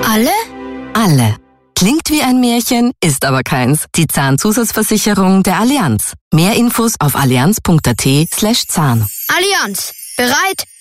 Alle? Alle. Klingt wie ein Märchen, ist aber keins. Die Zahnzusatzversicherung der Allianz. Mehr Infos auf allianz.at/Zahn. Allianz. Bereit?